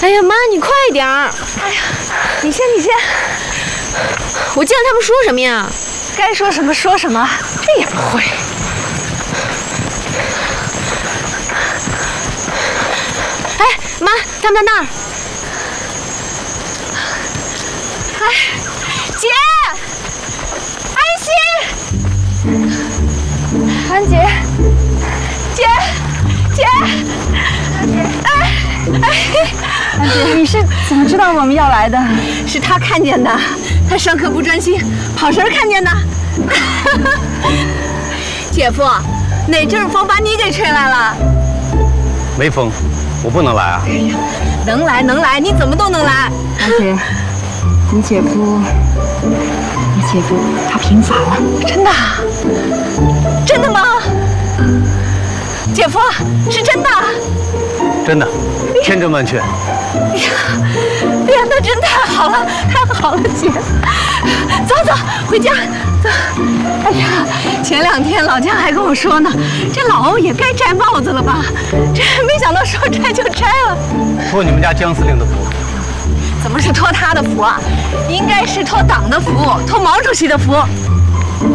哎呀妈，你快点儿！ 哎呀，你先。 我见他们说什么呀？ 该说什么说什么，这也不会。 哎，妈，他们在那儿。 哎，姐，安姐，安姐，你是怎么知道我们要来的？ 是他看见的，他上课不专心，跑神看见的。姐夫，哪阵风把你给吹来了？ 没风，我不能来啊。 哎呀，能来，你怎么都能来。 安姐，你姐夫他平反了， 真的吗？姐夫，是真的？ 真的，千真万确。 哎呀，那真太好了，姐。走，回家。走。哎呀，前2天老姜还跟我说呢，这老欧也该摘帽子了吧？这没想到说摘就摘了。 托你们家姜司令的福。 怎么是托他的福啊？应该是托党的福，托毛主席的福。